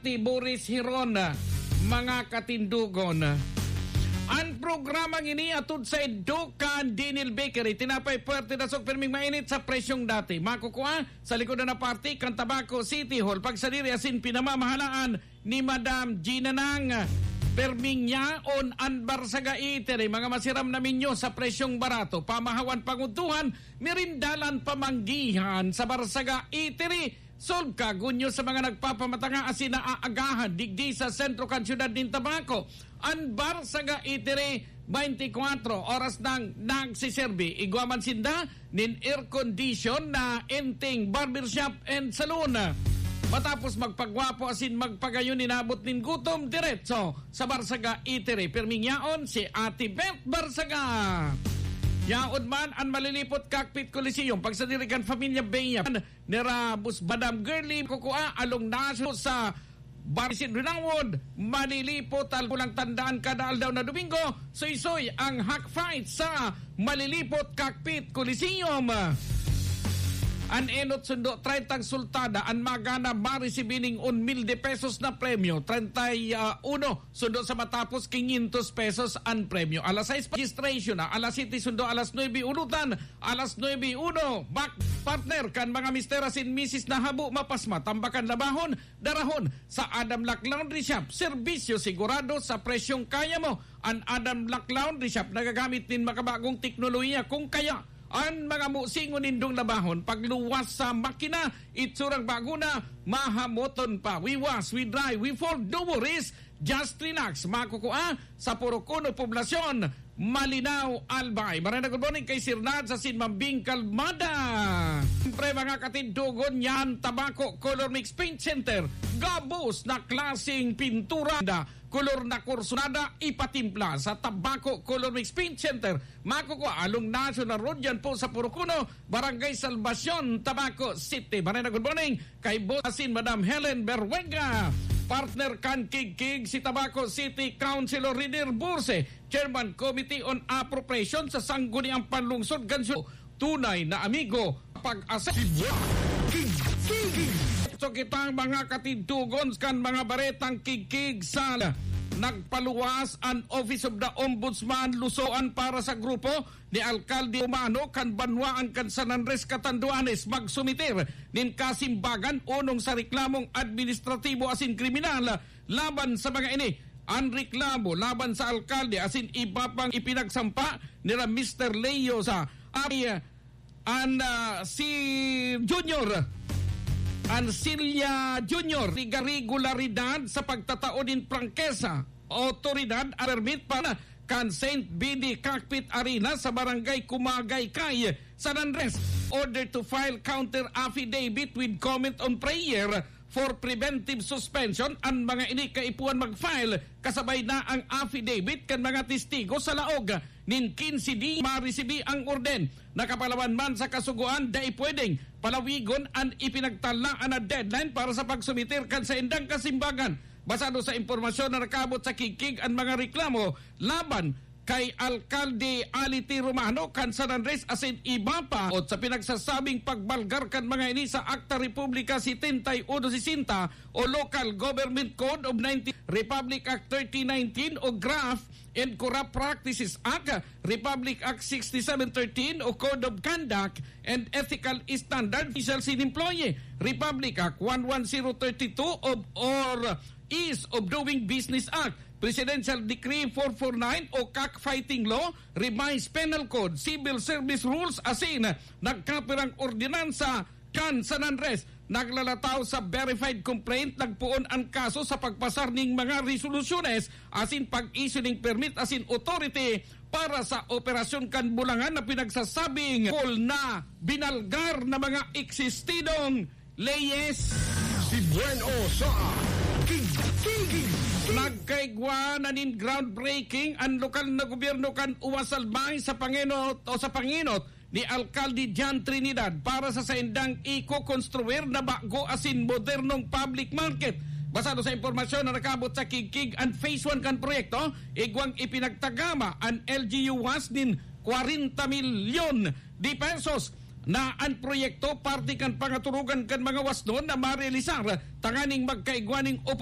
Ati Boris Hiron, mga katindugon. Ang programang ini atod sa Educan Dinil Bakery, tinapay puwerte na sok perming mainit sa presyong dati. Makukuha sa likod na party kan Tabaco City Hall. Pagsadiri asin pinamamahalaan ni Madam Gina Nang. Perming niya on Anbarsaga Eatery, mga masiram na minyo sa presyong barato. Pamahawan panguntuhan, mirindalan pamanggihan sa Barsaga Eatery. Solve ka, gunyo sa mga nagpapamatanga asin na aagahan, digdi sa sentro kan syudad din Tabaco. Anbar Saga Eatery, 24 oras nang nagsiserbi. Igwaman sinda nin air condition na enting barbershop and salon. Matapos magpagwapo asin magpagayon inabot nin gutom diretso sa Barsaga Eatery. Permingyaon si Ate Beth Barsaga. Yaod man ang malilipot cockpit Coliseum pagsadirikan Familia Beya nera bus Madam Girly kukua along naso sa Barisin Rinangwood malilipot alpulang tandaan kada aldaw na Domingo soy ang hack fight sa malilipot cockpit Coliseum. An enot sundo 30 sultada an magana marisibining 1,000 pesos na premyo 31 sundo sa matapos 500 pesos an premyo. Alas 6 registration na alas 7 sundo alas 9 urutan alas 9 back partner kan mga mister asin misis na habo mapasma tambakan labahon darahon sa Adam Lack Laundry Shop. Serbisyo sigurado sa presyong kaya mo. An Adam Lack Laundry Shop nagagamit din makabagong teknolohiya kung kaya ang mga musingon nindong labahon pagluwas sa makina itsurang bago na mahamoton pa. We wash, we dry, we fold, no worries, just relax. Makukuha sa Purukuno Poblasyon, Malinaw, Albay. Maraming good morning kay Sir Nad sa Sinmambing Kalmada. Siyempre mga katindugon yan, Tabaco Color Mix Paint Center. Gabos na klaseng pintura kolor na kursunada ipatimpla sa Tabaco Color Mix Paint Center. Makukuha along National Road yan po sa Purukuno, Barangay Salvacion, Tabaco City. Maraming good morning kay Bosasin Madam Helen Berwega. Partner kan Kig si Tabaco City Councilor Riner Burse, Chairman Committee on Appropriation sa Sangguniang Panlungsod Gansyo. Tunay na amigo pag-asa. So kitang mga katindugon kan mga baretang Kig sa nagpaluwas ang Office of the Ombudsman Lusoan para sa grupo ni Alkalde Umano kan Banwaan kan San Andres Catanduanes magsumitir nin kasimbagan unong sa reklamong administratibo asin kriminal laban sa mga ini. Ang reklamo laban sa alkalde asin iba pang ipinagsampa nila Mr. Leo sa si Junior Ancilia Junior, regularidad sa pagtataon din prangkesa, otoridad, permit para kan St. Bede Cockpit Arena sa Barangay Kumagay Kay, San Andres. Order to file counter affidavit with comment on prayer for preventive suspension. Ang mga ini kaipuan mag-file kasabay na ang affidavit kan mga testigo sa laog nin 15 di marisibi ang orden. Nakapalawan man sa kasuguan dai pwedeng palawigon ang ipinagtalaan na deadline para sa pagsumitir kan sa indang kasimbagan. Basado sa impormasyon na nakabot sa Kikig ang mga reklamo laban kay Alkalde Aliti Romano kan San Andres asin iba pa o sa pinagsasabing pagbalgar kan mga ini sa Acta Republica 71-60 o Local Government Code of 19 Republic Act 3019 o Graft and Corrupt Practices Act, Republic Act 6713 o Code of Conduct and Ethical Standard Officials in Employee, Republic Act 11032 or Ease of Doing Business Act, Presidential Decree 449 o Cockfighting Law, Revised Penal Code, Civil Service Rules asin nagkapirang ordinansa kan San Andres. Naglalataw sa verified complaint, nagpuon ang kaso sa pagpasar ning mga resolusyones asin pag-issue ning permit asin authority para sa operasyon kan Bulangan na pinagsasabing full na binalgar na mga eksistidong leyes. Si Bueno sa Nagkaigwa na nin groundbreaking ang lokal na gobyerno kan uwasalbay sa panginot ni Alkalde John Trinidad para sa saindang iko-construir na bago asin modernong public market. Basado sa impormasyon na nakabot sa Kikig and Phase 1 kan proyekto, igwang ipinagtagama ang LGU was din 40 milyon di pesos na ang proyekto parte kan pangaturugan kan mga wasnon na marealisar tanganing magkaigwaning